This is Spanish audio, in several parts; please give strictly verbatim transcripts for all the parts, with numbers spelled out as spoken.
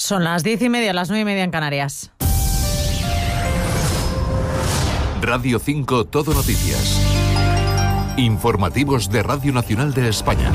Son las diez y media, las nueve y media en Canarias. Radio cinco Todo Noticias. Informativos de Radio Nacional de España.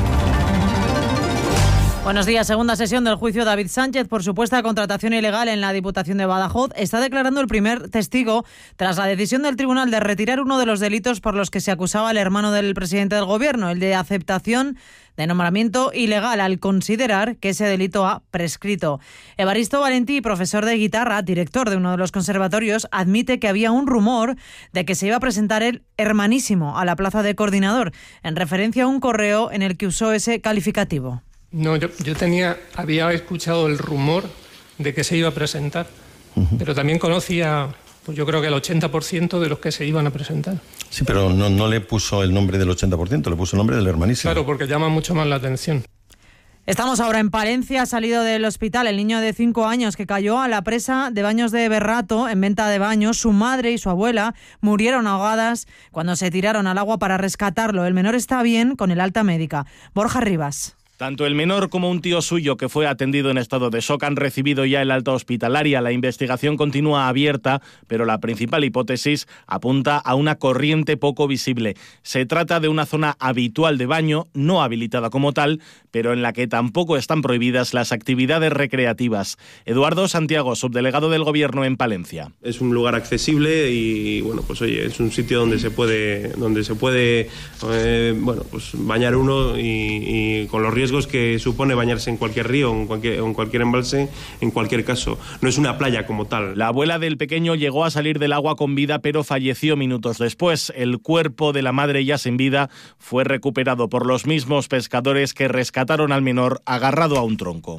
Buenos días. Segunda sesión del juicio David Sánchez por supuesta contratación ilegal en la Diputación de Badajoz. Está declarando el primer testigo tras la decisión del tribunal de retirar uno de los delitos por los que se acusaba al hermano del presidente del Gobierno, el de aceptación de nombramiento ilegal, al considerar que ese delito ha prescrito. Evaristo Valentí, profesor de guitarra, director de uno de los conservatorios, admite que había un rumor de que se iba a presentar el hermanísimo a la plaza de coordinador, en referencia a un correo en el que usó ese calificativo. No, yo, yo tenía, había escuchado el rumor de que se iba a presentar, uh-huh. pero también conocía, pues yo creo que el ochenta por ciento de los que se iban a presentar. Sí, pero no, no le puso el nombre del ochenta por ciento, le puso el nombre del hermanísimo. Claro, porque llama mucho más la atención. Estamos ahora en Palencia. Ha salido del hospital el niño de cinco años que cayó a la presa de Baños de Berrato en venta de baños. Su madre y su abuela murieron ahogadas cuando se tiraron al agua para rescatarlo. El menor está bien, con el alta médica. Borja Rivas. Tanto el menor como un tío suyo que fue atendido en estado de shock han recibido ya el alta hospitalaria. La investigación continúa abierta, pero la principal hipótesis apunta a una corriente poco visible. Se trata de una zona habitual de baño, no habilitada como tal, pero en la que tampoco están prohibidas las actividades recreativas. Eduardo Santiago, subdelegado del Gobierno en Palencia. Es un lugar accesible y, bueno, pues oye, es un sitio donde se puede, donde se puede, eh, bueno, pues bañar uno y, y con los riesgos que supone bañarse en cualquier río o en cualquier, en cualquier embalse, en cualquier caso. No es una playa como tal. La abuela del pequeño llegó a salir del agua con vida, pero falleció minutos después. El cuerpo de la madre, ya sin vida, fue recuperado por los mismos pescadores que rescataron al menor agarrado a un tronco.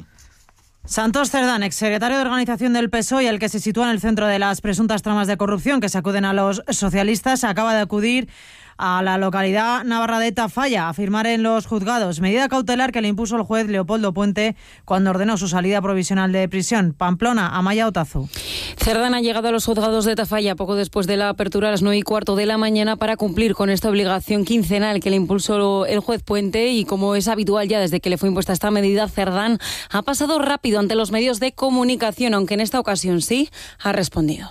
Santos Cerdán, exsecretario de Organización del P S O E y el que se sitúa en el centro de las presuntas tramas de corrupción que sacuden a los socialistas, acaba de acudir a la localidad navarra de Tafalla a firmar en los juzgados medida cautelar que le impuso el juez Leopoldo Puente cuando ordenó su salida provisional de prisión. Pamplona, Amaya Otazu. Cerdán ha llegado a los juzgados de Tafalla poco después de la apertura a las nueve y cuarto de la mañana para cumplir con esta obligación quincenal que le impulsó el juez Puente, y como es habitual ya desde que le fue impuesta esta medida, Cerdán ha pasado rápido ante los medios de comunicación, aunque en esta ocasión sí ha respondido.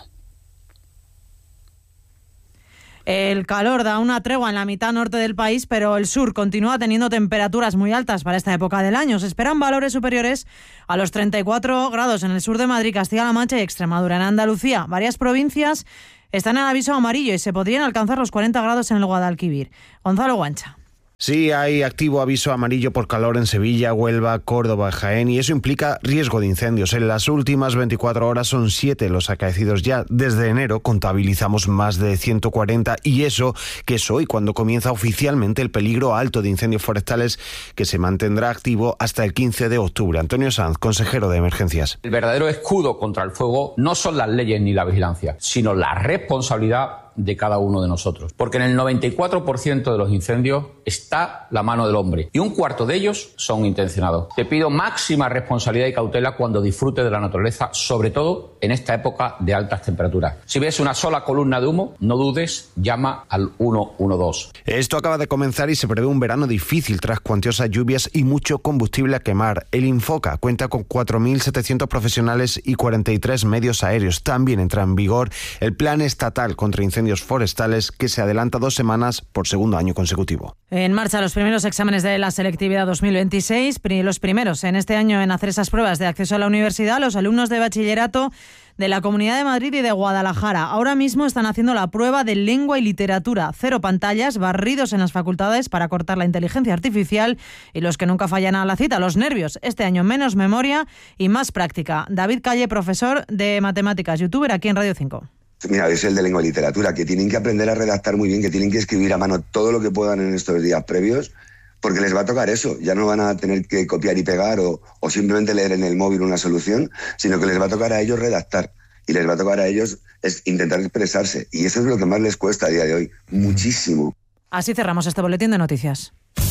El calor da una tregua en la mitad norte del país, pero el sur continúa teniendo temperaturas muy altas para esta época del año. Se esperan valores superiores a los treinta y cuatro grados en el sur de Madrid, Castilla-La Mancha y Extremadura. En Andalucía, varias provincias están en aviso amarillo y se podrían alcanzar los cuarenta grados en el Guadalquivir. Gonzalo Guancha. Sí, hay activo aviso amarillo por calor en Sevilla, Huelva, Córdoba, Jaén, y eso implica riesgo de incendios. En las últimas veinticuatro horas son siete los acaecidos ya. Desde enero contabilizamos más de ciento cuarenta, y eso que es hoy cuando comienza oficialmente el peligro alto de incendios forestales, que se mantendrá activo hasta el quince de octubre. Antonio Sanz, consejero de Emergencias. El verdadero escudo contra el fuego no son las leyes ni la vigilancia, sino la responsabilidad de cada uno de nosotros. Porque en el noventa y cuatro por ciento de los incendios está la mano del hombre y un cuarto de ellos son intencionados. Te pido máxima responsabilidad y cautela cuando disfrutes de la naturaleza, sobre todo en esta época de altas temperaturas. Si ves una sola columna de humo, no dudes, llama al uno uno dos. Esto acaba de comenzar y se prevé un verano difícil tras cuantiosas lluvias y mucho combustible a quemar. El Infoca cuenta con cuatro mil setecientos profesionales y cuarenta y tres medios aéreos. También entra en vigor el Plan Estatal contra Incendios Forestales, que se adelanta dos semanas por segundo año consecutivo. En marcha los primeros exámenes de la selectividad dos mil veintiséis, los primeros en este año en hacer esas pruebas de acceso a la universidad, los alumnos de bachillerato de la Comunidad de Madrid y de Guadalajara. Ahora mismo están haciendo la prueba de lengua y literatura. Cero pantallas, barridos en las facultades para cortar la inteligencia artificial y los que nunca fallan a la cita, los nervios. Este año menos memoria y más práctica. David Calle, profesor de matemáticas, youtuber aquí en Radio cinco. Mira, es el de lengua y literatura, que tienen que aprender a redactar muy bien, que tienen que escribir a mano todo lo que puedan en estos días previos, porque les va a tocar eso. Ya no van a tener que copiar y pegar o, o simplemente leer en el móvil una solución, sino que les va a tocar a ellos redactar. Y les va a tocar a ellos es intentar expresarse. Y eso es lo que más les cuesta a día de hoy. Muchísimo. Así cerramos este boletín de noticias.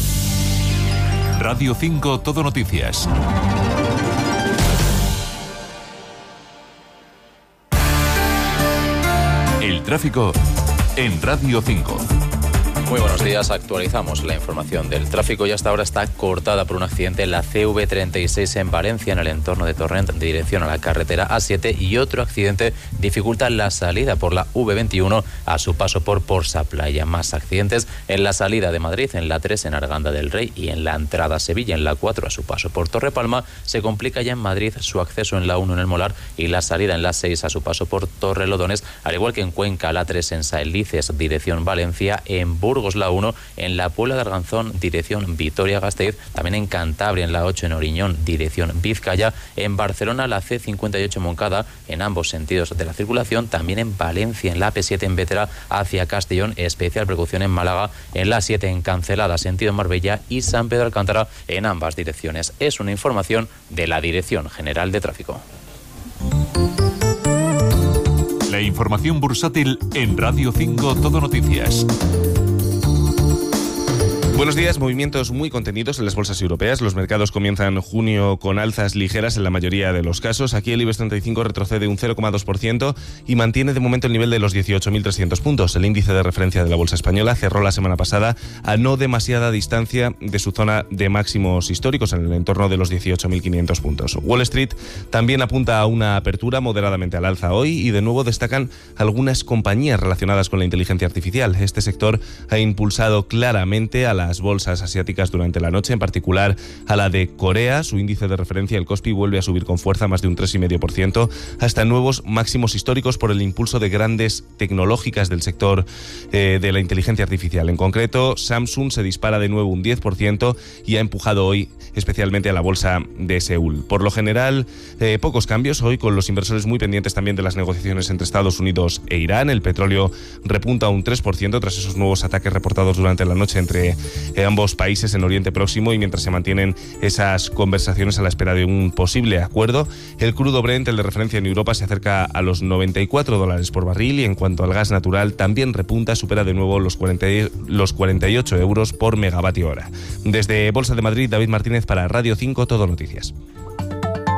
Radio cinco Todo Noticias. El tráfico en Radio cinco. Muy buenos días, actualizamos la información del tráfico y hasta ahora está cortada por un accidente en la C V treinta y seis en Valencia, en el entorno de Torrent, en dirección a la carretera A siete, y otro accidente dificulta la salida por la V veintiuno a su paso por Porsa Playa. Más accidentes en la salida de Madrid, en la tres en Arganda del Rey, y en la entrada a Sevilla, en la cuatro a su paso por Torrepalma. Se complica ya en Madrid su acceso en la uno en el Molar y la salida en la seis a su paso por Torrelodones, al igual que en Cuenca, la tres en Saelices, dirección Valencia, en Burgos la uno, en la Puebla de Arganzón, dirección Vitoria-Gasteiz, también en Cantabria en la ocho en Oriñón, dirección Vizcaya, en Barcelona la C cincuenta y ocho Moncada, en ambos sentidos de la circulación, también en Valencia en la A P siete en Bétera hacia Castellón, especial precaución en Málaga, en la siete en Cancelada, sentido Marbella, y San Pedro Alcántara en ambas direcciones. Es una información de la Dirección General de Tráfico. La información bursátil en Radio cinco Todo Noticias. Buenos días. Movimientos muy contenidos en las bolsas europeas. Los mercados comienzan junio con alzas ligeras en la mayoría de los casos. Aquí el IBEX treinta y cinco retrocede un cero coma dos por ciento y mantiene de momento el nivel de los dieciocho mil trescientos puntos. El índice de referencia de la bolsa española cerró la semana pasada a no demasiada distancia de su zona de máximos históricos, en el entorno de los dieciocho mil quinientos puntos. Wall Street también apunta a una apertura moderadamente al alza hoy y de nuevo destacan algunas compañías relacionadas con la inteligencia artificial. Este sector ha impulsado claramente a la las bolsas asiáticas durante la noche, en particular a la de Corea. Su índice de referencia, el Kospi, vuelve a subir con fuerza, más de un tres coma cinco por ciento, hasta nuevos máximos históricos por el impulso de grandes tecnológicas del sector eh, de la inteligencia artificial. En concreto, Samsung se dispara de nuevo un diez por ciento y ha empujado hoy especialmente a la bolsa de Seúl. Por lo general, eh, pocos cambios hoy, con los inversores muy pendientes también de las negociaciones entre Estados Unidos e Irán. El petróleo repunta un tres por ciento tras esos nuevos ataques reportados durante la noche entre eh, ambos países en Oriente Próximo, y mientras se mantienen esas conversaciones a la espera de un posible acuerdo, el crudo Brent, el de referencia en Europa, se acerca a los noventa y cuatro dólares por barril, y en cuanto al gas natural también repunta, supera de nuevo los, cuarenta, los cuarenta y ocho euros por megavatio hora. Desde Bolsa de Madrid, David Martínez para Radio cinco Todo Noticias.